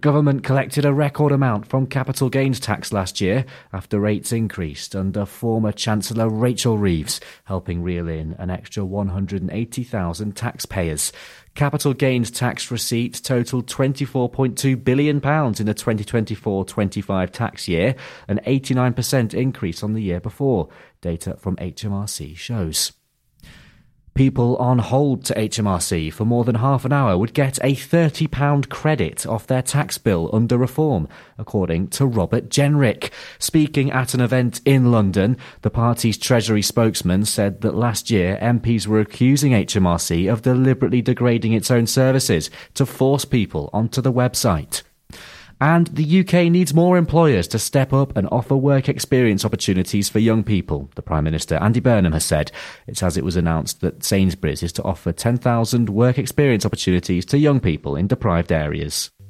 government collected a record amount from capital gains tax last year after rates increased under former Chancellor Rachel Reeves, helping reel in an extra 180,000 taxpayers. Capital gains tax receipts totalled £24.2 billion in the 2024-25 tax year, an 89% increase on the year before, data from HMRC shows. People on hold to HMRC for more than half an hour would get a £30 credit off their tax bill under reform, according to Robert Jenrick. Speaking at an event in London, the party's Treasury spokesman said that last year MPs were accusing HMRC of deliberately degrading its own services to force people onto the website. And the UK needs more employers to step up and offer work experience opportunities for young people, the Prime Minister Andy Burnham has said. It's as it was announced that Sainsbury's is to offer 10,000 work experience opportunities to young people in deprived areas.